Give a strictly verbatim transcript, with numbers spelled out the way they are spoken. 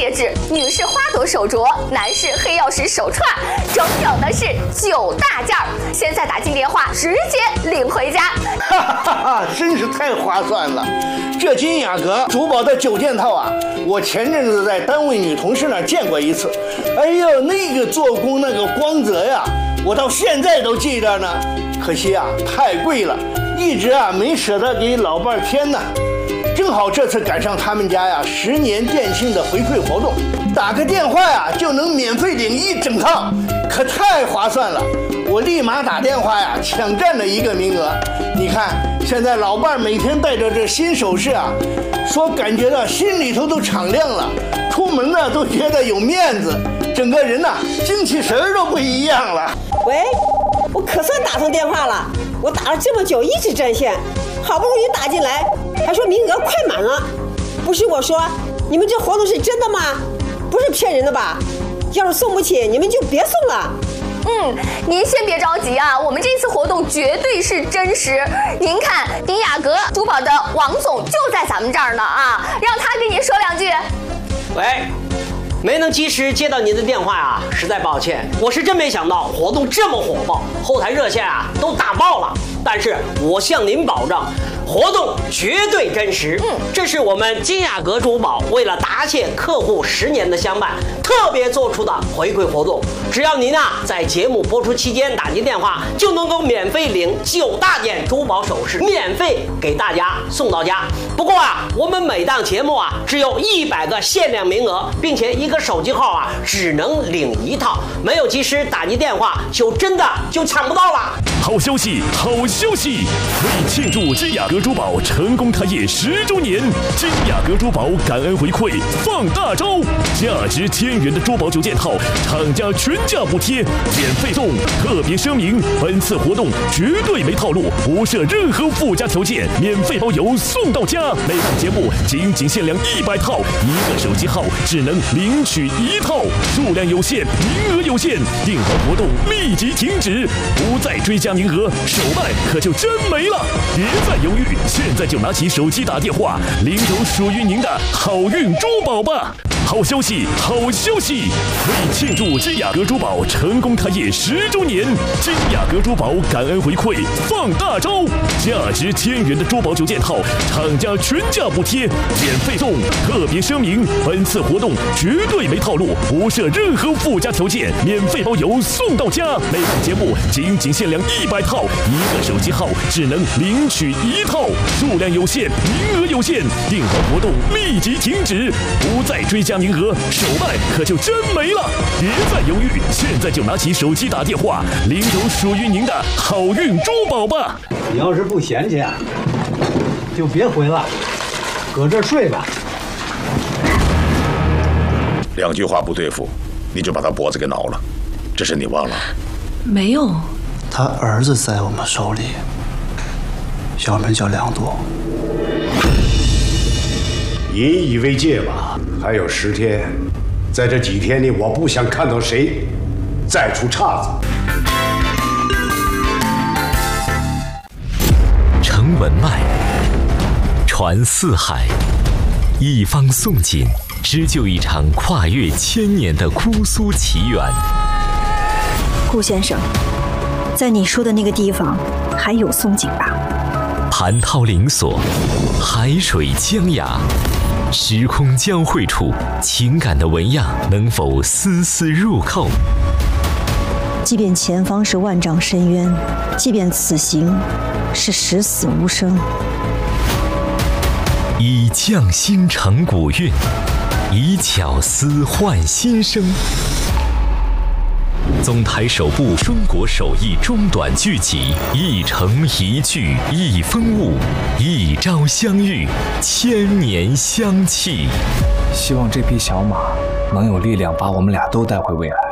戒指，女士花朵手镯，男士黑曜石手串，整整的是九大件儿。现在打进电话，直接领回家。 哈哈哈，真是太划算了！这金雅阁珠宝的九件套啊，我前阵子在单位女同事那儿见过一次。哎呦，那个做工那个光泽呀，我到现在都记着呢。可惜啊，太贵了，一直啊没舍得给老伴儿添呢。正好这次赶上他们家呀十年店庆的回馈活动，打个电话呀就能免费领一整套，可太划算了！我立马打电话呀抢占了一个名额。你看，现在老伴儿每天戴着这新首饰啊，说感觉到心里头都敞亮了，出门呢都觉得有面子，整个人呐精气神儿都不一样了。 喂，我可算打通电话了，我打了这么久一直占线，好不容易打进来，还说名额快满了。不是我说，你们这活动是真的吗？不是骗人的吧？要是送不起，你们就别送了。 嗯，您先别着急啊，我们这次活动绝对是真实。您看，迪雅阁珠宝的王总就在咱们这儿呢啊，让他跟您说两句。 喂，没能及时接到您的电话啊，实在抱歉。我是真没想到活动这么火爆，后台热线啊都打爆了。但是我向您保证，活动绝对真实。嗯，这是我们金雅阁珠宝为了答谢客户十年的相伴，特别做出的回馈活动。只要您啊在节目播出期间打进电话，就能够免费领九大件珠宝首饰，免费给大家送到家。不过啊，我们每档节目啊只有一百个限量名额，并且一个手机号啊只能领一套，没有及时打进电话，就真的就抢不到了。 好消息，好消息！为庆祝金雅阁珠宝成功开业十周年，金雅阁珠宝感恩回馈放大招，价值千元的珠宝九件套，厂家全价补贴，免费送。特别声明，本次活动绝对没套路，不设任何附加条件，免费包邮送到家。每档节目仅仅限量一百套，一个手机号只能领取一套，数量有限，名额有限，订购活动立即停止，不再追加名额，手办可就真没了。别再犹豫，现在就拿起手机打电话，领走属于您的好运珠宝吧！好消息，好消息！为庆祝金雅阁珠宝成功开业十周年，金雅阁珠宝感恩回馈放大招，价值千元的珠宝九件套，厂家全价补贴，免费送。特别声明，本次活动绝对没套路，不设任何附加条件，免费包邮送到家。每档节目仅仅限量一百套，一个手机号只能领取一套，数量有限，名额有限，订购活动立即停止，不再追加名额，手办可就真没了。别再犹豫，现在就拿起手机打电话，领走属于您的好运珠宝吧！ 你要是不嫌弃，就别回了，搁这儿睡吧。 两句话不对付，你就把他脖子给挠了，这事你忘了？ 没有。 他儿子在我们手里，小名叫梁多。 引以为戒吧，还有十天，在这几天里，我不想看到谁再出岔子。 承文脉，传四海，一方宋锦，织就一场跨越千年的姑苏奇缘。 顾先生，在你说的那个地方还有宋锦吧？ 蟠桃灵锁，海水江崖，时空交汇处，情感的纹样能否丝丝入扣？ 即便前方是万丈深渊，即便此行是十死无生， 以匠心成古韵，以巧思换新生。总台首部中国手艺中短剧集，一城一剧一风物，一朝相遇，千年香气。 希望这匹小马能有力量把我们俩都带回未来。